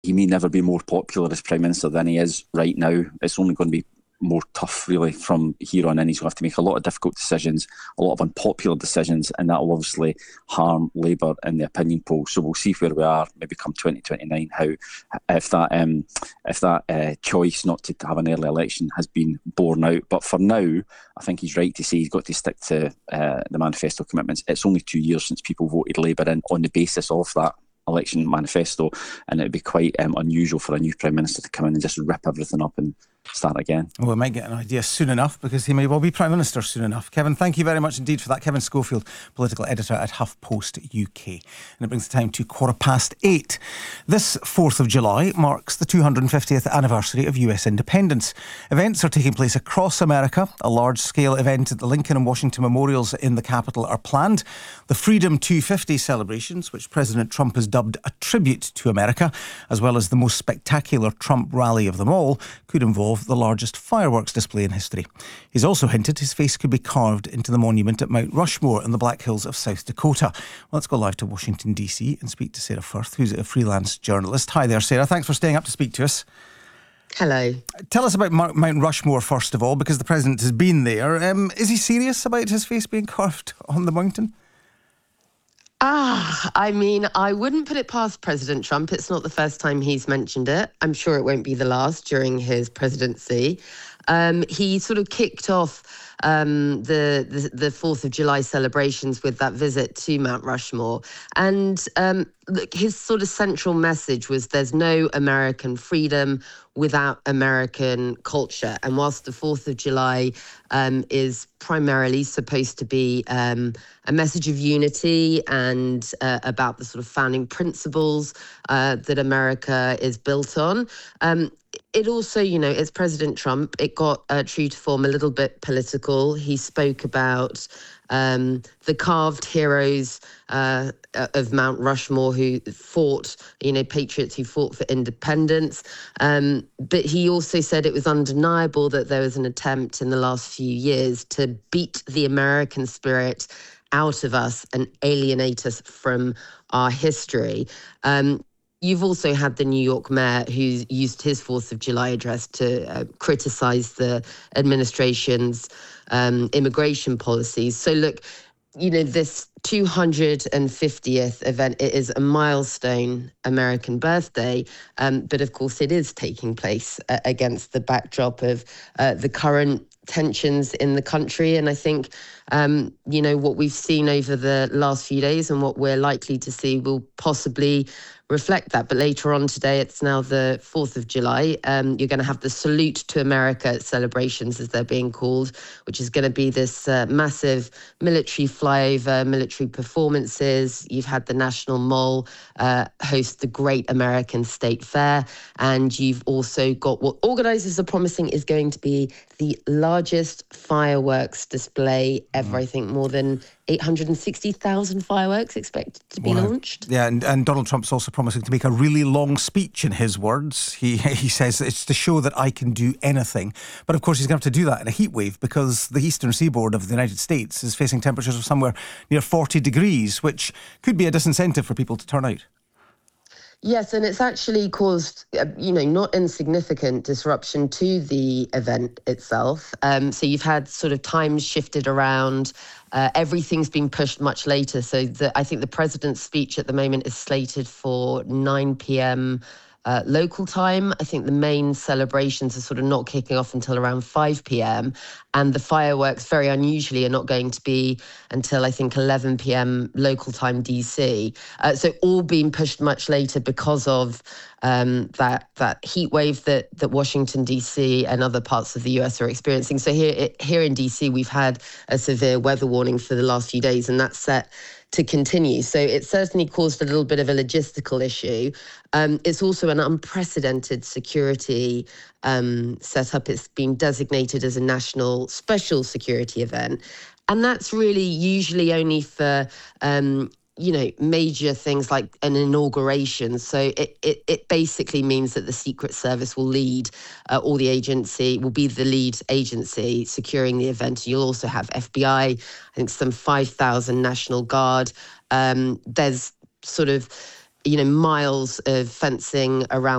he may never be more popular as Prime Minister than he is right now. It's only going to be more tough, really, from here on in. He's going to have to make a lot of difficult decisions, a lot of unpopular decisions, and that will obviously harm Labour in the opinion poll. So we'll see where we are, maybe come 2029, how if that choice not to have an early election has been borne out. But for now, I think he's right to say he's got to stick to the manifesto commitments. It's only 2 years since people voted Labour in on the basis of that election manifesto, and it would be quite unusual for a new Prime Minister to come in and just rip everything up and start again. Well, we might get an idea soon enough, because he may well be Prime Minister soon enough. Kevin, thank you very much indeed for that. Kevin Schofield, political editor at HuffPost UK. And it brings the time to 8:15. This 4th of July marks the 250th anniversary of US independence. Events are taking place across America. A large-scale event at the Lincoln and Washington Memorials in the capital are planned. The Freedom 250 celebrations, which President Trump has dubbed a tribute to America, as well as the most spectacular Trump rally of them all, could involve the largest fireworks display in history. He's also hinted his face could be carved into the monument at Mount Rushmore in the Black Hills of South Dakota. Well, let's go live to Washington, D.C. and speak to Sarah Firth, who's a freelance journalist. Hi there, Sarah. Thanks for staying up to speak to us. Hello. Tell us about Mount Rushmore, first of all, because the President has been there. Is he serious about his face being carved on the mountain? I mean, I wouldn't put it past President Trump. It's not the first time he's mentioned it. I'm sure it won't be the last during his presidency. He sort of kicked off the 4th of July celebrations with that visit to Mount Rushmore. And look, his sort of central message was there's no American freedom without American culture. And whilst the 4th of July is primarily supposed to be a message of unity and about the sort of founding principles that America is built on, it also, it's President Trump. It got true to form a little bit political. He spoke about the carved heroes of Mount Rushmore who fought, patriots who fought for independence. But he also said it was undeniable that there was an attempt in the last few years to beat the American spirit out of us and alienate us from our history. You've also had the New York mayor who used his 4th of July address to criticise the administration's immigration policies. So look, this 250th event, it is a milestone American birthday, but of course it is taking place against the backdrop of the current tensions in the country. And I think, what we've seen over the last few days and what we're likely to see will possibly reflect that. But later on today, it's now the 4th of July. You're going to have the Salute to America celebrations, as they're being called, which is going to be this massive military flyover, military performances. You've had the National Mall host the Great American State Fair. And you've also got what organisers are promising is going to be the largest fireworks display ever. I think more than 860,000 fireworks expected to be launched. Yeah, and Donald Trump's also promising to make a really long speech, in his words. He says it's to show that I can do anything. But of course, he's going to have to do that in a heat wave, because the eastern seaboard of the United States is facing temperatures of somewhere near 40 degrees, which could be a disincentive for people to turn out. Yes, and it's actually caused, not insignificant disruption to the event itself. So you've had sort of times shifted around. Everything's been pushed much later. So I think the president's speech at the moment is slated for 9 p.m. Local time. I think the main celebrations are sort of not kicking off until around 5 p.m. And the fireworks, very unusually, are not going to be until, I think, 11 p.m. local time DC. So all being pushed much later because of that heat wave that Washington, D.C. and other parts of the U.S. are experiencing. So here in D.C., we've had a severe weather warning for the last few days, and that's set to continue. So it certainly caused a little bit of a logistical issue. It's also an unprecedented security setup. It's been designated as a national special security event. And that's really usually only for, major things like an inauguration. So it basically means that the Secret Service will lead, or the agency will be the lead agency securing the event. You'll also have FBI, I think some 5,000 National Guard. There's sort of, miles of fencing around